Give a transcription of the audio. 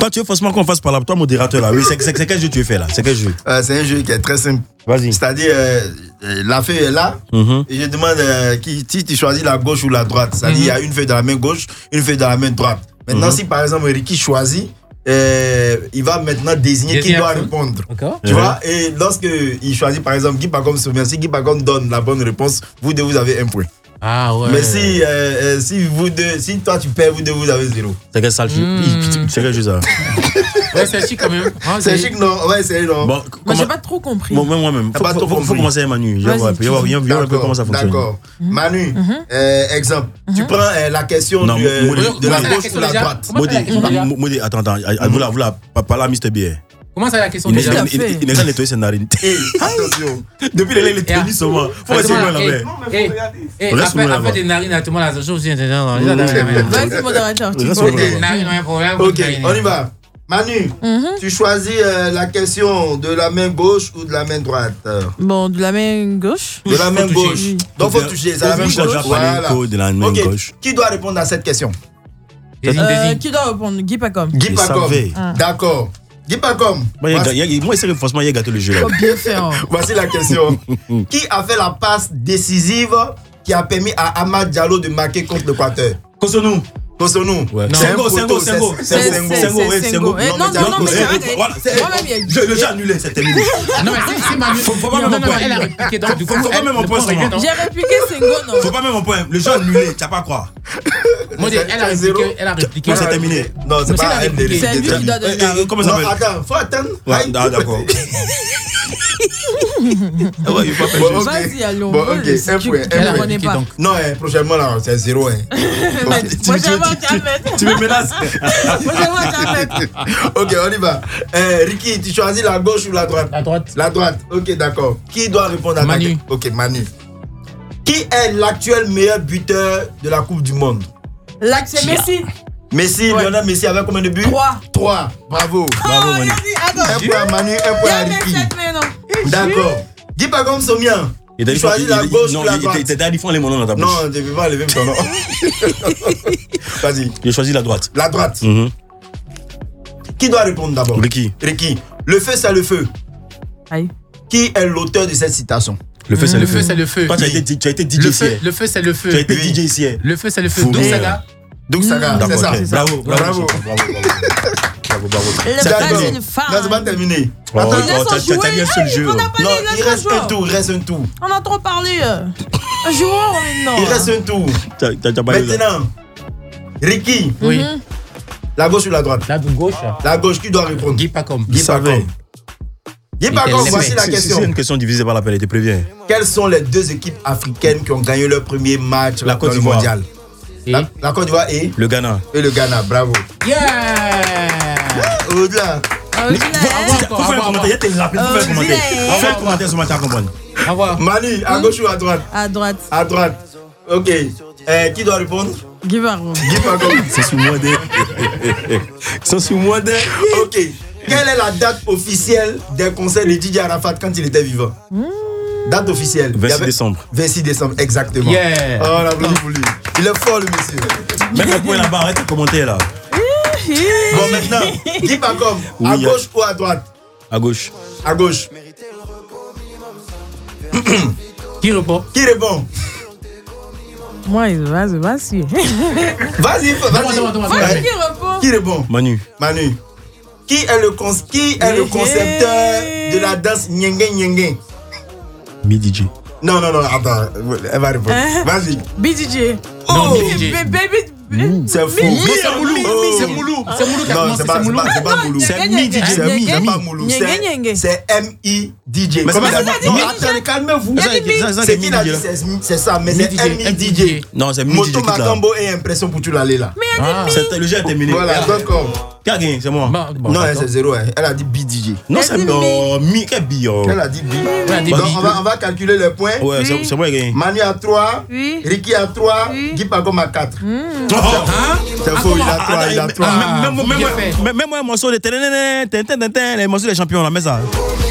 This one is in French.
Toi, tu veux forcément qu'on fasse par là. Toi, modérateur, là. Oui, c'est quel jeu tu veux faire, là? C'est quel jeu? C'est un jeu qui est très simple. Vas-y. C'est-à-dire, la feuille est là. Et je demande si tu choisis la gauche ou la droite. C'est-à-dire, il y a une feuille dans la main gauche, une feuille dans la main droite. Maintenant, si par exemple, Ricky choisit, il va maintenant désigner qui doit répondre. Tu vois? Et lorsque il choisit, par exemple, Guy Pacom Sommian, si Guy Pacom donne la bonne réponse, vous deux, vous avez un point. Ah ouais. Mais si toi tu perds, vous deux, vous avez 0. C'est quel sale jeu? C'est quel jeu ça? Ouais, c'est chic quand même. C'est chic, non? Ouais, c'est non. Bon, moi, j'ai pas trop compris. Moi-même. Faut commencer avec Manu. Je vois un peu comment ça fonctionne. D'accord. Manu, exemple. Tu prends la question de la gauche ou la droite. Maudit, attends. Vous la pas là, Mr. Bier. Comment ça la question Il n'est pas nettoyé ses narines. Attention. Depuis il est tenu seulement. Faut essayer de la après des narines, tout le monde a ce chose aussi. Vas-y, modérateur. Ok, on y va. Manu, tu choisis la question de la main gauche ou de la main droite? Bon, de la main gauche. De la main gauche. Donc, faut toucher. C'est la main gauche. Voilà. De la main gauche. Qui doit répondre à cette question? Qui doit répondre? Guy Pacom. Guy Pacom. D'accord. Guy Pacom. Moi, c'est franchement, il a gâté le jeu. Oh, bien fait. Voici la question. Qui a fait la passe décisive qui a permis à Amad Diallo de marquer contre l'Équateur? Kosonou. Ouais. Sengo. Non, le jeu annulé, c'est terminé. Non, mais c'est Manu. Faut pas même un point. Elle a répliqué donc du coup. Faut pas même un point. J'ai répliqué Sengo, non. Faut pas même un point. Le jeu annulé, tu n'as pas à croire. Elle a répliqué. C'est terminé. Non, c'est pas elle. C'est lui qui doit donner. Comment ça s'appelle? Attends, faut attendre. D'accord. Vas-y, allons. Bon, ok, un point. Elle ne connaît pas. Non, prochainement, là, c'est 0. Tu me menaces. Ok, on y va. Ricky, tu choisis la gauche ou la droite? La droite. Ok, d'accord. Qui doit répondre à Manu. Ok, Manu. Qui est l'actuel meilleur buteur de la Coupe du Monde? C'est Messi. Messi, Lionel Messi avec combien de buts? 3. Bravo. Manu. Un point à Manu, un point à Ricky. D'accord. Guy Pacom Sommian. Tu choisis la gauche ou la droite? T'es allé les monos dans ta bouche. Non, tu ne peux pas lever ton nom. Vas-y. J'ai choisi la droite. La droite. Qui doit répondre d'abord? Ricky. Le feu, c'est le feu. Aïe. Qui est l'auteur de cette citation? Le feu, c'est le feu. Toi, tu as été DJ ici. Le feu, c'est le feu. Tu as été DJ ici. Le feu, c'est le feu. Doug Saga, c'est ça. Bravo. Le gars, c'est une femme. Non, c'est pas terminé. T'as dit un seul jeu. Non, il reste un tour. On a trop parlé. Un joueur maintenant. Il reste un tour. Maintenant, Ricky. Oui. La gauche ou la droite? La gauche. La gauche, qui doit répondre? Guy Pacom. Guy Pacom, voici la question. C'est une question divisée par la pénalité, préviens. Quelles sont les deux équipes africaines qui ont gagné leur premier match La Côte dans le d'Ivoire. mondial? La Côte d'Ivoire et le Ghana. Et le Ghana, bravo. Yeah! Au-delà. Faut faire un commentaire. Il y a tes lapins. Faut faire un commentaire. Fais un commentaire sur ma table, comprendre. Au revoir. Manu, à gauche ou à droite? À droite. À droite. Ok. Qui doit répondre? Guy Pacom. C'est sous moi des. C'est sous moi des. Ok. Quelle est la date officielle des concerts de Didier Arafat quand il était vivant? Date officielle. 26 décembre. 26 décembre, exactement. Yeah. Oh, on applaudit pour lui. Il est fort, le monsieur. Mets un point là-bas, arrête de commenter là. Bon, maintenant, Guy Pacom, à gauche ou à droite? À gauche. À gauche. Qui répond? Moi, vas-y. Vas-y. Qui répond? Manu. Qui est le concepteur de la danse Nyenge? DJ. Non, attends, elle va répondre. Vas-y. BDJ. Non, BDJ. C'est fou. C'est Moulou. C'est Moulou qui a commencé. C'est pas Moulou. C'est Mi-DJ. C'est pas Moulou. C'est M.I.DJ. Non, attendez, calmez-vous. C'est qui l'a dit? C'est ça, mais c'est M.I.DJ. Non, c'est Mi-DJ. Moto Macambo et impression pour tout l'aller là. Le jeu est terminé. Voilà, d'accord. Qui a gagné? C'est moi. Non, c'est 0. Elle a dit B.DJ. Non, c'est Mi. Quel B? Elle a dit B. Donc, on va calculer les points. Ouais, c'est moi qui ai gagné. Manu a 3. Ricky a 3. Guy Pacom a 4. C'est faux, il a 3. Même moi un morceau de les morceaux des champions, la mets ça.